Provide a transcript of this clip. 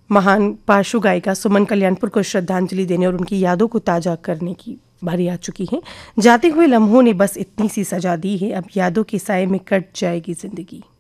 महान पार्श्व गायिका सुमन कल्याणपुर को श्रद्धांजलि देने और उनकी यादों को ताज़ा करने की बारी आ चुकी है। जाते हुए लम्हों ने बस इतनी सी सजा दी है, अब यादों के साए में कट जाएगी ज़िंदगी।